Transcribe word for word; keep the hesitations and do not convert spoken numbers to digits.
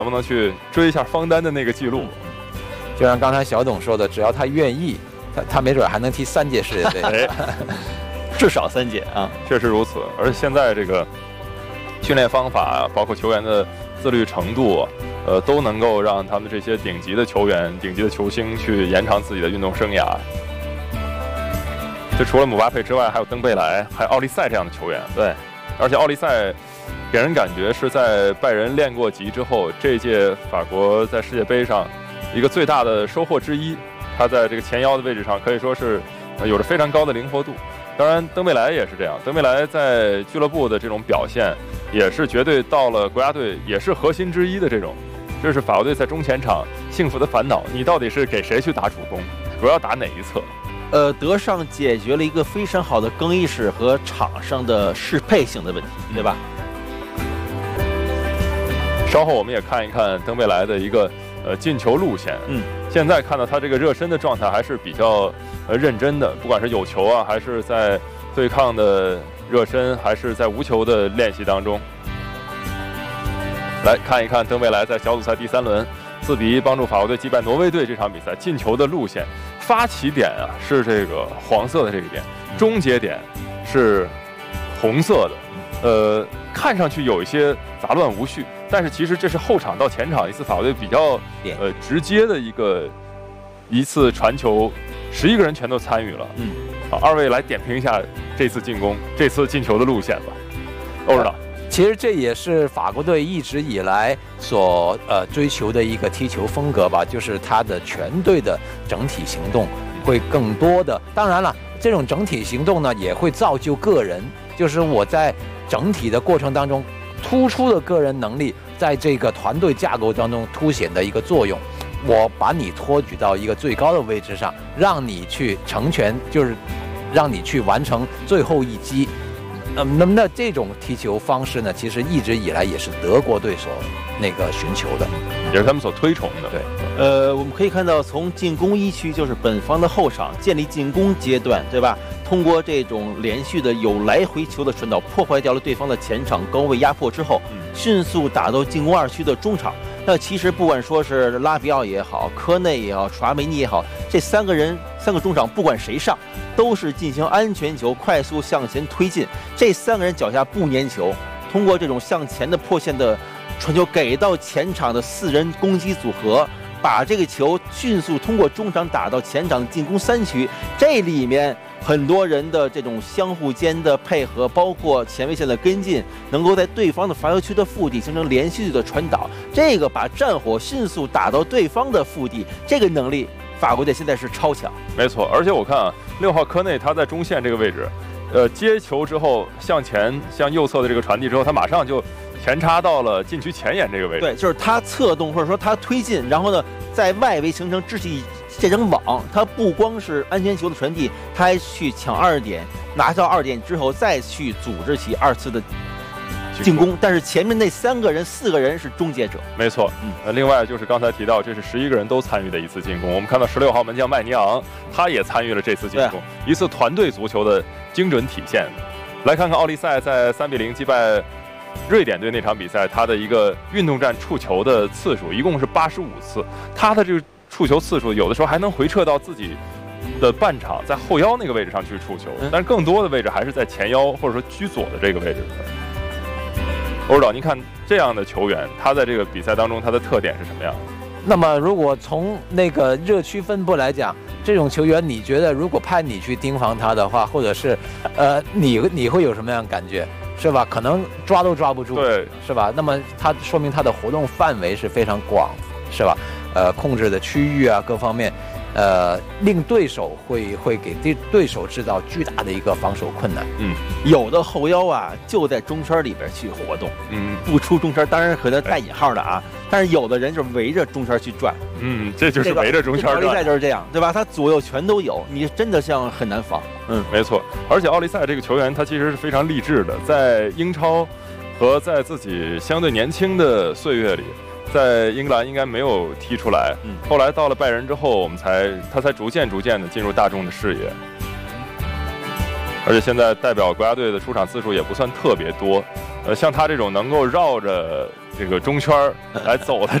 能不能去追一下方丹的那个记录？ 就像刚才小董说的，只要他愿意，他他没准还能踢三届世界杯， 哎， 至少三届啊， 确实如此。而且现在这个训练方法，包括球员的自律程度，呃，都能够让他们这些顶级的球员、顶级的球星去延长自己的运动生涯。就除了姆巴佩之外，还有登贝莱，还有奥利赛这样的球员。 对， 而且奥利赛给人感觉是在拜仁练过级之后，这届法国在世界杯上一个最大的收获之一。他在这个前腰的位置上可以说是有着非常高的灵活度。当然，登贝莱也是这样。登贝莱在俱乐部的这种表现，也是绝对到了国家队也是核心之一的这种。这是法国队在中前场幸福的烦恼，你到底是给谁去打主攻，主要打哪一侧？ 呃，德尚解决了一个非常好的更衣室和场上的适配性的问题，对吧？ 稍后我们也看一看登贝莱的一个呃进球路线。 嗯， 现在看到他这个热身的状态还是比较呃认真的，不管是有球啊，还是在对抗的热身，还是在无球的练习当中。来看一看登贝莱在小组赛第三轮四比一帮助法国队击败挪威队这场比赛进球的路线。发起点啊是这个黄色的这个点，终结点是红色的，呃，看上去有一些杂乱无序，但是其实这是后场到前场一次法国队比较呃直接的一个一次传球，十一个人全都参与了。 嗯， 好，二位来点评一下这次进攻、这次进球的路线吧。欧指导。 其实这也是法国队一直以来所呃追求的一个踢球风格吧，就是他的全队的整体行动会更多的。当然了，这种整体行动呢也会造就个人，就是我在整体的过程当中突出的个人能力，在这个团队架构当中凸显的一个作用。我把你托举到一个最高的位置上，让你去成全，就是让你去完成最后一击。嗯，那么那这种踢球方式呢，其实一直以来也是德国队所那个寻求的， 也是他们所推崇的。 对， 呃，我们可以看到，从进攻一区就是本方的后场建立进攻阶段，对吧？通过这种连续的有来回球的传导，破坏掉了对方的前场高位压迫之后，迅速打到进攻二区的中场。那其实不管说是拉比奥也好，科内也好，楚阿梅尼也好，这三个人三个中场不管谁上，都是进行安全球快速向前推进。这三个人脚下不粘球，通过这种向前的破线的传球给到前场的四人攻击组合，把这个球迅速通过中场打到前场的进攻三区。这里面很多人的这种相互间的配合，包括前卫线的跟进，能够在对方的罚球区的腹地形成连续的传导，这个把战火迅速打到对方的腹地，这个能力法国队现在是超强。 没错，而且我看啊，六号科内他在中线这个位置，呃，接球之后向前向右侧的这个传递之后，他马上就前插到了禁区前沿这个位置。 对，就是他策动或者说他推进，然后呢，在外围形成肢体这张网，他不光是安全球的传递，他还去抢二点，拿到二点之后再去组织起二次的进攻。但是前面那三个人、四个人是终结者。 没错，嗯，呃，另外就是刚才提到，这是十一个人都参与的一次进攻。我们看到十六号门将麦尼昂，他也参与了这次进攻，一次团队足球的精准体现。来看看奥利赛在三比零击败瑞典队那场比赛，他的一个运动战触球的次数一共是八十五次，他的这个触球次数有的时候还能回撤到自己的半场，在后腰那个位置上去触球，但是更多的位置还是在前腰或者说居左的这个位置。欧指导，您看这样的球员，他在这个比赛当中他的特点是什么样的？ 那么如果从那个热区分布来讲，这种球员你觉得如果派你去盯防他的话，或者是呃你你会有什么样的感觉？是吧？可能抓都抓不住， 对， 是吧？那么他说明他的活动范围是非常广，是吧？呃，控制的区域啊，各方面，呃，令对手会会给对对手制造巨大的一个防守困难。 嗯，有的后腰啊就在中圈里边去活动，嗯，不出中圈，当然可能带引号的啊。但是有的人就是围着中圈去转， 嗯，这就是围着中圈转。 奥利赛就是这样，对吧？他左右全都有，你真的像很难防。 嗯，没错。而且奥利赛这个球员他其实是非常励志的，在英超和在自己相对年轻的岁月里，在英格兰应该没有踢出来。嗯，后来到了拜仁之后，我们才他才逐渐逐渐的进入大众的视野。而且现在代表国家队的出场次数也不算特别多，呃，像他这种能够绕着这个中圈来走的